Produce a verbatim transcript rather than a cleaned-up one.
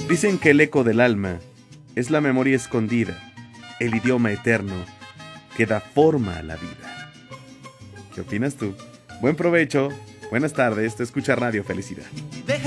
Dicen que el eco del alma es la memoria escondida, el idioma eterno que da forma a la vida. ¿Qué opinas tú? Buen provecho, buenas tardes, te escucha Radio Felicidad.